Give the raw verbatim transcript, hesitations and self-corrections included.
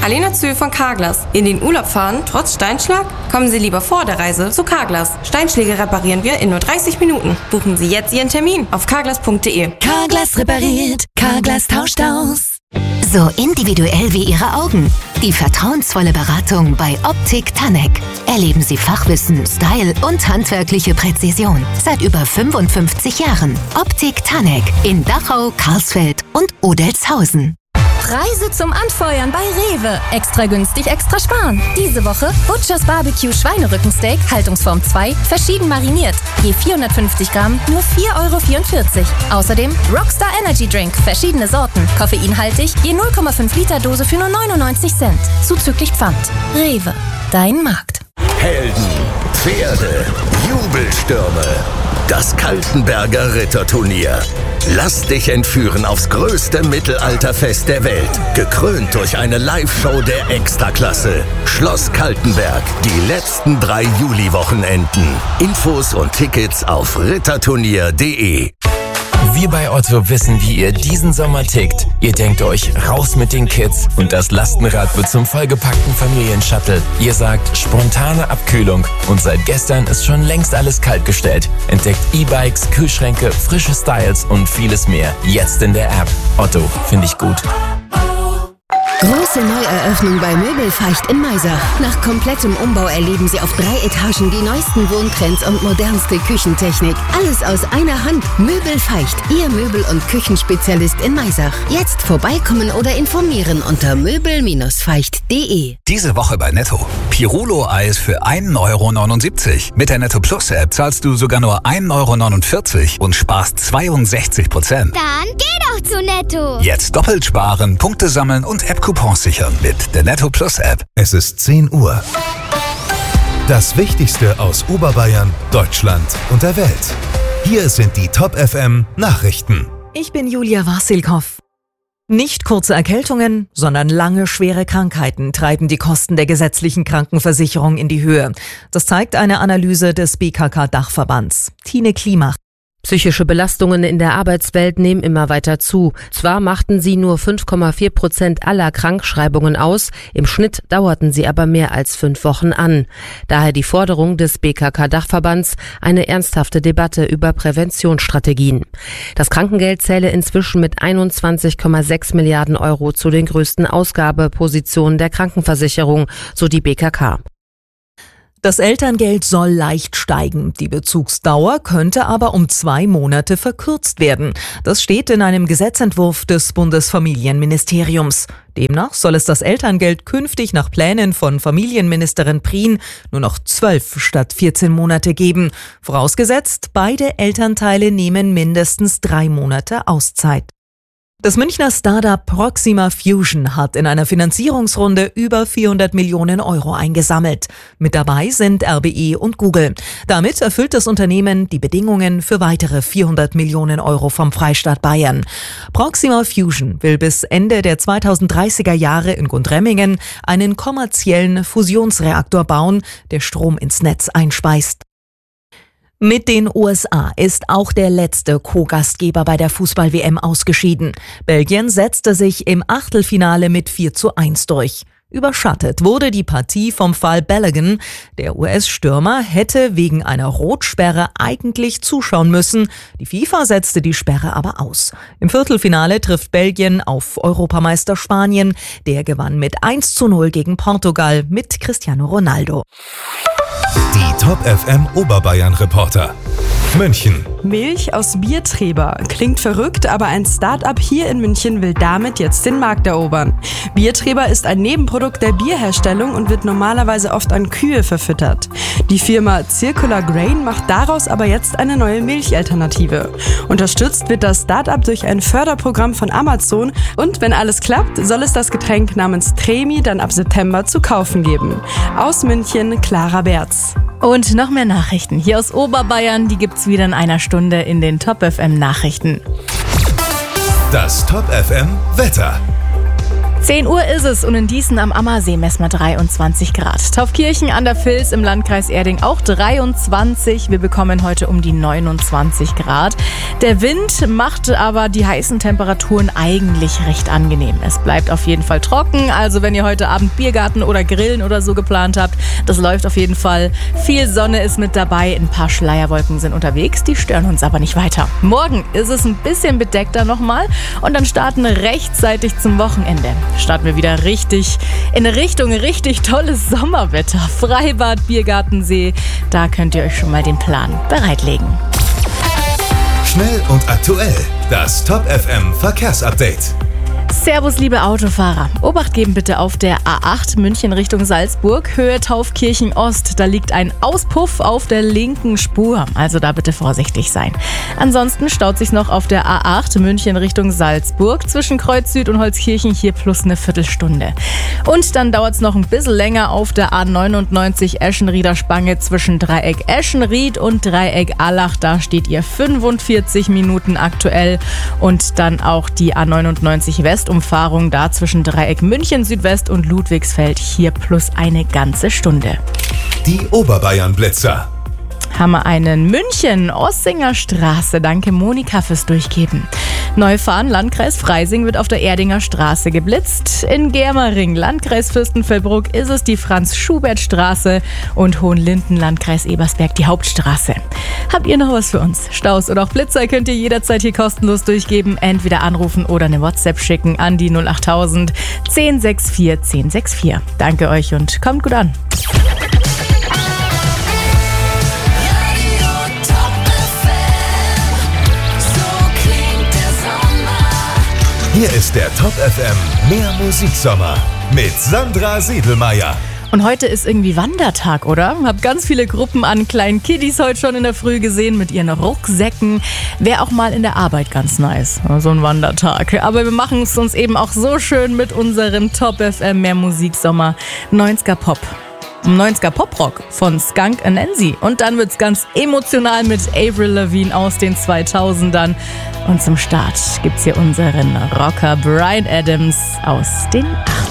Kalena Zö von Carglass. In den Urlaub fahren, trotz Steinschlag? Kommen Sie lieber vor der Reise zu Carglass. Steinschläge reparieren wir in nur dreißig Minuten. Buchen Sie jetzt Ihren Termin auf carglass punkt de. Carglass repariert, Carglass tauscht aus. So individuell wie Ihre Augen. Die vertrauensvolle Beratung bei Optik Tanek. Erleben Sie Fachwissen, Style und handwerkliche Präzision. Seit über fünfundfünfzig Jahren. Optik Tanek in Dachau, Karlsfeld und Odelshausen. Preise zum Anfeuern bei Rewe. Extra günstig, extra sparen. Diese Woche Butchers Barbecue Schweinerückensteak, Haltungsform zwei, verschieden mariniert. Je vierhundertfünfzig Gramm, nur vier Euro vierundvierzig. Außerdem Rockstar Energy Drink, verschiedene Sorten, koffeinhaltig, je null Komma fünf Liter Dose für nur neunundneunzig Cent. Zuzüglich Pfand. Rewe, dein Markt. Helden, Pferde, Jubelstürme. Das Kaltenberger Ritterturnier. Lass dich entführen aufs größte Mittelalterfest der Welt. Gekrönt durch eine Live-Show der Extraklasse. Schloss Kaltenberg. Die letzten drei Juli-Wochenenden. Infos und Tickets auf ritterturnier punkt de. Wir bei Otto wissen, wie ihr diesen Sommer tickt. Ihr denkt euch, raus mit den Kids und das Lastenrad wird zum vollgepackten Familienshuttle. Ihr sagt, spontane Abkühlung und seit gestern ist schon längst alles kaltgestellt. Entdeckt E-Bikes, Kühlschränke, frische Styles und vieles mehr. Jetzt in der App. Otto, finde ich gut. Große Neueröffnung bei Möbelfeicht in Maisach. Nach komplettem Umbau erleben Sie auf drei Etagen die neuesten Wohntrends und modernste Küchentechnik. Alles aus einer Hand. Möbelfeicht, Ihr Möbel- und Küchenspezialist in Maisach. Jetzt vorbeikommen oder informieren unter möbel feicht punkt de. Diese Woche bei Netto. Pirulo-Eis für ein Euro neunundsiebzig. Mit der Netto Plus App zahlst du sogar nur ein Euro neunundvierzig und sparst zweiundsechzig Prozent. Dann geh doch zu Netto. Jetzt doppelt sparen, Punkte sammeln und App-Coupons sichern mit der Netto Plus App. Es ist zehn Uhr. Das Wichtigste aus Oberbayern, Deutschland und der Welt. Hier sind die Top F M Nachrichten. Ich bin Julia Wassilkow. Nicht kurze Erkältungen, sondern lange, schwere Krankheiten treiben die Kosten der gesetzlichen Krankenversicherung in die Höhe. Das zeigt eine Analyse des B K K-Dachverbands. Tine Klimach. Psychische Belastungen in der Arbeitswelt nehmen immer weiter zu. Zwar machten sie nur fünf Komma vier Prozent aller Krankschreibungen aus, im Schnitt dauerten sie aber mehr als fünf Wochen an. Daher die Forderung des B K K-Dachverbands, eine ernsthafte Debatte über Präventionsstrategien. Das Krankengeld zähle inzwischen mit einundzwanzig Komma sechs Milliarden Euro zu den größten Ausgabepositionen der Krankenversicherung, so die B K K. Das Elterngeld soll leicht steigen. Die Bezugsdauer könnte aber um zwei Monate verkürzt werden. Das steht in einem Gesetzentwurf des Bundesfamilienministeriums. Demnach soll es das Elterngeld künftig nach Plänen von Familienministerin Prien nur noch zwölf statt vierzehn Monate geben. Vorausgesetzt, beide Elternteile nehmen mindestens drei Monate Auszeit. Das Münchner Startup Proxima Fusion hat in einer Finanzierungsrunde über vierhundert Millionen Euro eingesammelt. Mit dabei sind R B E und Google. Damit erfüllt das Unternehmen die Bedingungen für weitere vierhundert Millionen Euro vom Freistaat Bayern. Proxima Fusion will bis Ende der zweitausenddreißiger Jahre in Gundremmingen einen kommerziellen Fusionsreaktor bauen, der Strom ins Netz einspeist. Mit den U S A ist auch der letzte Co-Gastgeber bei der Fußball-W M ausgeschieden. Belgien setzte sich im Achtelfinale mit vier zu eins durch. Überschattet wurde die Partie vom Fall Balogun. Der U S-Stürmer hätte wegen einer Rotsperre eigentlich zuschauen müssen. Die FIFA setzte die Sperre aber aus. Im Viertelfinale trifft Belgien auf Europameister Spanien. Der gewann mit eins zu null gegen Portugal mit Cristiano Ronaldo. Die Top F M Oberbayern Reporter. München. Milch aus Biertreber. Klingt verrückt, aber ein Start-up hier in München will damit jetzt den Markt erobern. Biertreber ist ein Nebenprodukt der Bierherstellung und wird normalerweise oft an Kühe verfüttert. Die Firma Circular Grain macht daraus aber jetzt eine neue Milchalternative. Unterstützt wird das Start-up durch ein Förderprogramm von Amazon und wenn alles klappt, soll es das Getränk namens Tremi dann ab September zu kaufen geben. Aus München, Clara Berz. Und noch mehr Nachrichten hier aus Oberbayern, die gibt's wieder in einer Stunde in den Top F M Nachrichten. Das Top F M Wetter. zehn Uhr ist es und in Diesen am Ammersee messen wir dreiundzwanzig Grad. Taufkirchen an der Vils im Landkreis Erding auch dreiundzwanzig. Wir bekommen heute um die neunundzwanzig Grad. Der Wind macht aber die heißen Temperaturen eigentlich recht angenehm. Es bleibt auf jeden Fall trocken, also wenn ihr heute Abend Biergarten oder Grillen oder so geplant habt, das läuft auf jeden Fall. Viel Sonne ist mit dabei, ein paar Schleierwolken sind unterwegs, die stören uns aber nicht weiter. Morgen ist es ein bisschen bedeckter nochmal und dann starten wir rechtzeitig zum Wochenende. Starten wir wieder richtig in Richtung richtig tolles Sommerwetter. Freibad, Biergartensee, da könnt ihr euch schon mal den Plan bereitlegen. Schnell und aktuell, das Top F M Verkehrsupdate. Servus, liebe Autofahrer. Obacht geben bitte auf der A acht München Richtung Salzburg, Höhe Taufkirchen Ost. Da liegt ein Auspuff auf der linken Spur, also da bitte vorsichtig sein. Ansonsten staut sich noch auf der A acht München Richtung Salzburg zwischen Kreuz Süd und Holzkirchen hier plus eine Viertelstunde. Und dann dauert es noch ein bisschen länger auf der A neunundneunzig Eschenrieder Spange zwischen Dreieck Eschenried und Dreieck Allach. Da steht ihr fünfundvierzig Minuten aktuell. Und dann auch die A neunundneunzig West Umfahrung da zwischen Dreieck München Südwest und Ludwigsfeld hier plus eine ganze Stunde. Die Oberbayern-Blitzer. Haben wir einen München, Ossinger Straße. Danke Monika fürs Durchgeben. Neufahren, Landkreis Freising wird auf der Erdinger Straße geblitzt. In Germering, Landkreis Fürstenfeldbruck, ist es die Franz-Schubert-Straße und Hohenlinden, Landkreis Ebersberg, die Hauptstraße. Habt ihr noch was für uns? Staus oder auch Blitzer könnt ihr jederzeit hier kostenlos durchgeben. Entweder anrufen oder eine WhatsApp schicken an die null achttausend zehn sechs vier zehn sechs vier. Danke euch und kommt gut an. Hier ist der Top F M Mehr Musiksommer mit Sandra Siedelmeier. Und heute ist irgendwie Wandertag, oder? Hab ganz viele Gruppen an kleinen Kiddies heute schon in der Früh gesehen mit ihren Rucksäcken. Wäre auch mal in der Arbeit ganz nice, so ein Wandertag. Aber wir machen es uns eben auch so schön mit unserem Top F M Mehr Musiksommer neunziger Pop. neunziger Poprock von Skunk Anansi. Und dann wird's ganz emotional mit Avril Lavigne aus den zweitausendern. Und zum Start gibt's hier unseren Rocker Bryan Adams aus den achtzigern.